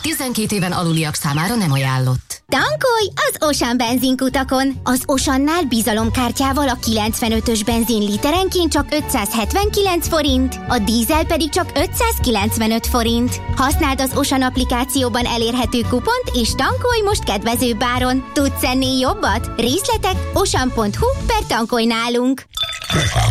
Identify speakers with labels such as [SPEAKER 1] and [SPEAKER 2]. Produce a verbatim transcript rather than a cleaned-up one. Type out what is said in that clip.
[SPEAKER 1] tizenkét éven aluliak számára nem ajánlott.
[SPEAKER 2] Tankolj az Ocean benzinkutakon! Az Oceannál bizalomkártyával a kilencvenötös benzin literenként csak ötszázhetvenkilenc forint, a dízel pedig csak ötszázkilencvenöt forint. Használd az Ocean applikációban elérhető kupont, és tankolj most kedvezőbb áron. Tudsz ennél jobbat? Részletek ocean pont hu per tankolj nálunk!